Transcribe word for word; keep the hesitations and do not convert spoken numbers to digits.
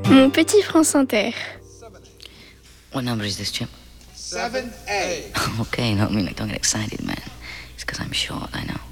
Mon petit France Inter. What number is this, Chip? seven A. Okay, no, I mean, like, don't get excited, man. It's because I'm short, I know.